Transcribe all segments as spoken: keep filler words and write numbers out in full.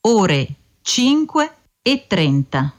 ore cinque e trenta.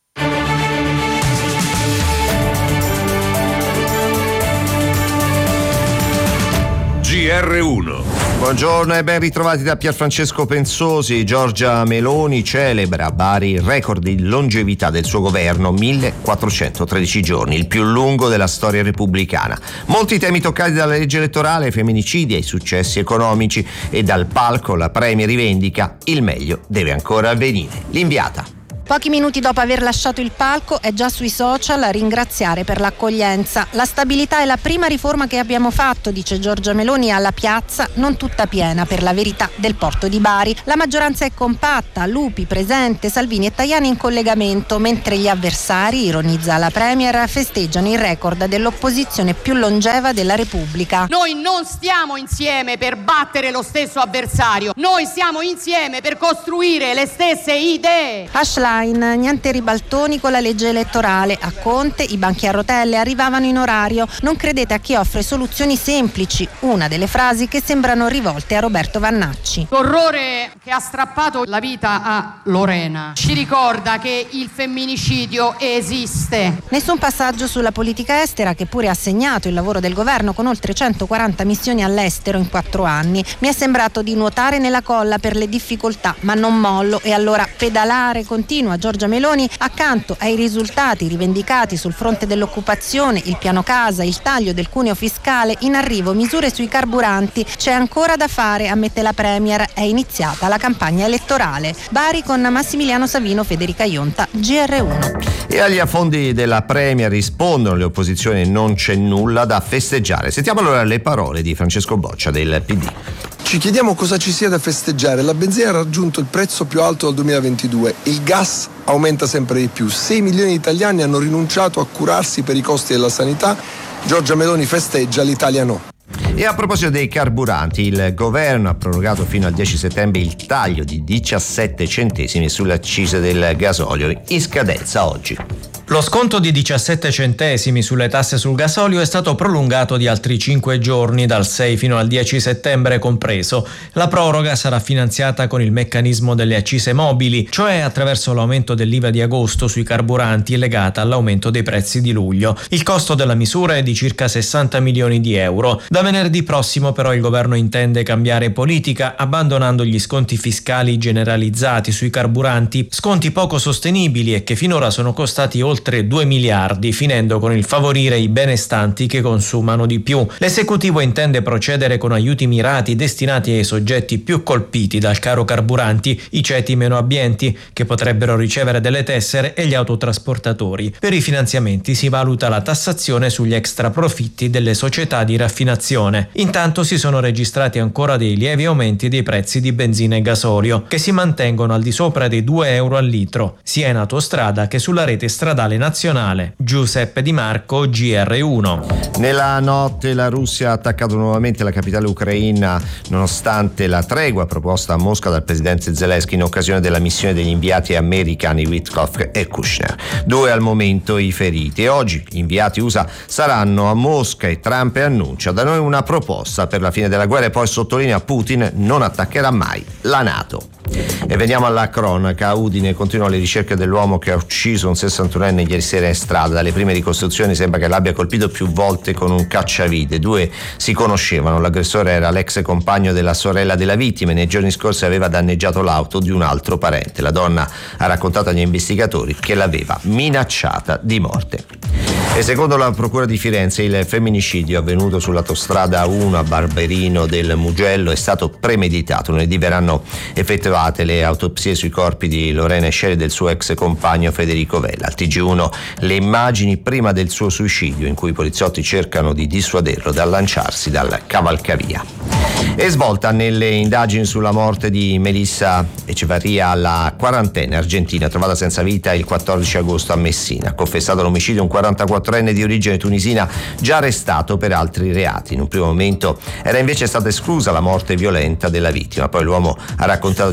G R uno. Buongiorno e ben ritrovati da Pierfrancesco Pensosi. Giorgia Meloni celebra Bari il record di longevità del suo governo, millequattrocentotredici giorni, il più lungo della storia repubblicana. Molti temi toccati dalla legge elettorale, ai femminicidi, ai successi economici, e dal palco la Premier rivendica: il meglio deve ancora avvenire. L'inviata. Pochi minuti dopo aver lasciato il palco è già sui social a ringraziare per l'accoglienza. La stabilità è la prima riforma che abbiamo fatto, dice Giorgia Meloni alla piazza, non tutta piena per la verità, del porto di Bari. La maggioranza è compatta, Lupi presente, Salvini e Tajani in collegamento, mentre gli avversari, ironizza la Premier, festeggiano il record dell'opposizione più longeva della Repubblica. Noi non stiamo insieme per battere lo stesso avversario, noi stiamo insieme per costruire le stesse idee. Ashline, niente ribaltoni con la legge elettorale. A Conte i banchi a rotelle arrivavano in orario. Non credete a chi offre soluzioni semplici, una delle frasi che sembrano rivolte a Roberto Vannacci. L'orrore che ha strappato la vita a Lorena ci ricorda che il femminicidio esiste. Nessun passaggio sulla politica estera, che pure ha segnato il lavoro del governo con oltre centoquaranta missioni all'estero in quattro anni. Mi è sembrato di nuotare nella colla per le difficoltà, ma non mollo, e allora pedalare continua Giorgia Meloni. Accanto ai risultati rivendicati sul fronte dell'occupazione, il piano casa, il taglio del cuneo fiscale, in arrivo misure sui carburanti. C'è ancora da fare, ammette la Premier. È iniziata la campagna elettorale. Bari con Massimiliano Savino, Federica Ionta, G R uno. E agli affondi della Premier rispondono le opposizioni: non c'è nulla da festeggiare. Sentiamo allora le parole di Francesco Boccia del P D. Ci chiediamo cosa ci sia da festeggiare. La benzina ha raggiunto il prezzo più alto dal duemilaventidue, il gas aumenta sempre di più, sei milioni di italiani hanno rinunciato a curarsi per i costi della sanità. Giorgia Meloni festeggia, l'Italia no. E a proposito dei carburanti, il governo ha prorogato fino al dieci settembre il taglio di diciassette centesimi sulle accise del gasolio, in scadenza oggi. Lo sconto di diciassette centesimi sulle tasse sul gasolio è stato prolungato di altri cinque giorni, dal sei fino al dieci settembre compreso. La proroga sarà finanziata con il meccanismo delle accise mobili, cioè attraverso l'aumento dell'I V A di agosto sui carburanti legata all'aumento dei prezzi di luglio. Il costo della misura è di circa sessanta milioni di euro. Da venerdì prossimo però il governo intende cambiare politica, abbandonando gli sconti fiscali generalizzati sui carburanti, sconti poco sostenibili e che finora sono costati oltre oltre due miliardi, finendo con il favorire i benestanti che consumano di più. L'esecutivo intende procedere con aiuti mirati destinati ai soggetti più colpiti dal caro carburanti, i ceti meno abbienti, che potrebbero ricevere delle tessere, e gli autotrasportatori. Per i finanziamenti si valuta la tassazione sugli extraprofitti delle società di raffinazione. Intanto si sono registrati ancora dei lievi aumenti dei prezzi di benzina e gasolio, che si mantengono al di sopra dei due euro al litro, sia in autostrada che sulla rete stradale nazionale. Giuseppe Di Marco, G R uno. Nella notte la Russia ha attaccato nuovamente la capitale ucraina, nonostante la tregua proposta a Mosca dal presidente Zelensky in occasione della missione degli inviati americani Witkoff e Kushner. Due al momento i feriti, e oggi gli inviati U S A saranno a Mosca e Trump annuncia: da noi una proposta per la fine della guerra, e poi sottolinea Putin non attaccherà mai la NATO. E veniamo alla cronaca. A Udine continuano le ricerche dell'uomo che ha ucciso un sessantunenne ieri sera in strada. Dalle prime ricostruzioni sembra che l'abbia colpito più volte con un cacciavite. Due si conoscevano, l'aggressore era l'ex compagno della sorella della vittima e nei giorni scorsi aveva danneggiato l'auto di un altro parente. La donna ha raccontato agli investigatori che l'aveva minacciata di morte. E secondo la procura di Firenze il femminicidio avvenuto sull'autostrada uno a Barberino del Mugello è stato premeditato. Lunedì verranno effettuate le autopsie sui corpi di Lorena Esceri e del suo ex compagno Federico Vella. Al T G uno le immagini prima del suo suicidio, in cui i poliziotti cercano di dissuaderlo dal lanciarsi dal cavalcavia. E svolta nelle indagini sulla morte di Melissa Echevarria, alla quarantenne argentina trovata senza vita il quattordici agosto a Messina. Ha confessato l'omicidio un quarantaquattrenne di origine tunisina già arrestato per altri reati. In un primo momento era invece stata esclusa la morte violenta della vittima, poi l'uomo ha raccontato di averla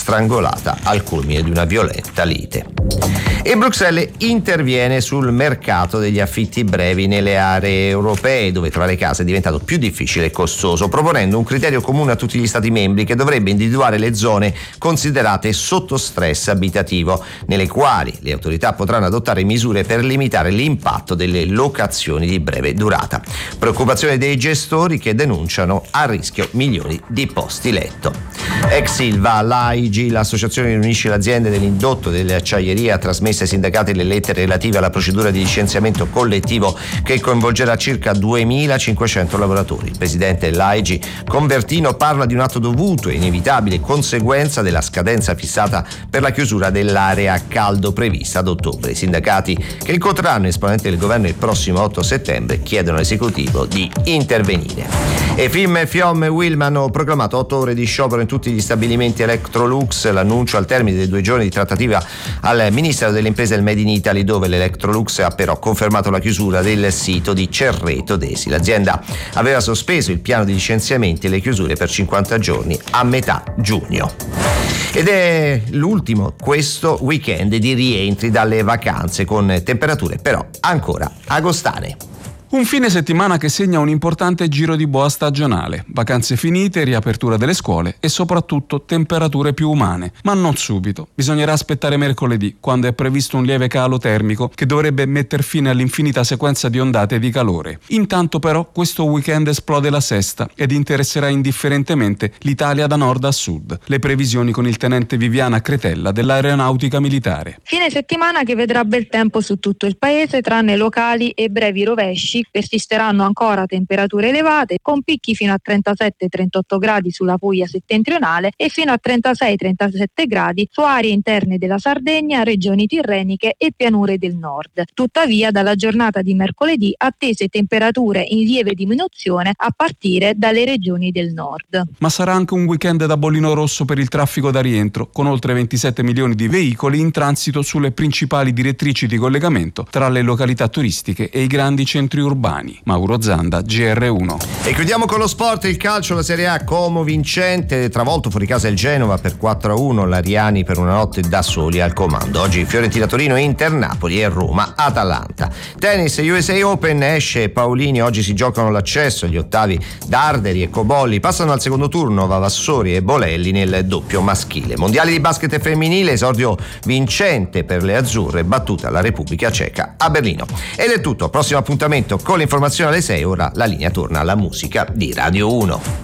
strangolata al culmine di una violenta lite. E Bruxelles interviene sul mercato degli affitti brevi nelle aree europee, dove trovare casa è diventato più difficile e costoso, proponendo un criterio comune a tutti gli Stati membri che dovrebbe individuare le zone considerate sotto stress abitativo, nelle quali le autorità potranno adottare misure per limitare l'impatto delle locazioni di breve durata. Preoccupazione dei gestori che denunciano a rischio milioni di posti letto. Ex Ilva, l'A I G, l'associazione che riunisce le aziende dell'indotto e delle acciaierie, ha trasmesso ai sindacati le lettere relative alla procedura di licenziamento collettivo che coinvolgerà circa duemilacinquecento lavoratori. Il presidente dell'A I G, Convertino, parla di un atto dovuto e inevitabile conseguenza della scadenza fissata per la chiusura dell'area a caldo prevista ad ottobre. I sindacati, che incontreranno esponenti del governo il prossimo otto settembre, chiedono all'esecutivo di intervenire. E Film, Fiom e Wilm hanno proclamato otto ore di sciopero in tutti gli stabilimenti Electrolux. L'annuncio al termine dei due giorni di trattativa al Ministero delle Imprese del Made in Italy, dove l'Electrolux ha però confermato la chiusura del sito di Cerreto d'Esi. L'azienda aveva sospeso il piano di licenziamenti e le chiusure per cinquanta giorni a metà giugno. Ed è l'ultimo questo weekend di rientri dalle vacanze, con temperature però ancora agostane. Un fine settimana che segna un importante giro di boa stagionale, vacanze finite, riapertura delle scuole e soprattutto temperature più umane, ma non subito. Bisognerà aspettare mercoledì, quando è previsto un lieve calo termico che dovrebbe metter fine all'infinita sequenza di ondate di calore. Intanto però questo weekend esplode la sesta ed interesserà indifferentemente l'Italia da nord a sud. Le previsioni con il tenente Viviana Cretella dell'Aeronautica Militare. Fine settimana che vedrà bel tempo su tutto il paese, tranne locali e brevi rovesci. Persisteranno ancora temperature elevate, con picchi fino a trentasette trentotto gradi sulla Puglia settentrionale e fino a trentasei trentasette gradi su aree interne della Sardegna, regioni tirreniche e pianure del nord. Tuttavia, dalla giornata di mercoledì attese temperature in lieve diminuzione a partire dalle regioni del nord. Ma sarà anche un weekend da bollino rosso per il traffico da rientro, con oltre ventisette milioni di veicoli in transito sulle principali direttrici di collegamento tra le località turistiche e i grandi centri urbani. Mauro Zanda, G R uno. E chiudiamo con lo sport, il calcio, la Serie A, Como vincente, travolto fuori casa il Genova per quattro a uno, l'Ariani per una notte da soli al comando. Oggi Fiorentina Torino, Inter Napoli e Roma Atalanta. Tennis, U S A Open, Esce e Paolini oggi si giocano l'accesso agli ottavi. Darderi e Cobolli passano al secondo turno, Vavassori e Bolelli nel doppio maschile. Mondiali di basket femminile, esordio vincente per le azzurre, battuta la Repubblica Ceca a Berlino. Ed è tutto, prossimo appuntamento con l'informazione alle sei, ora la linea torna alla musica di Radio uno.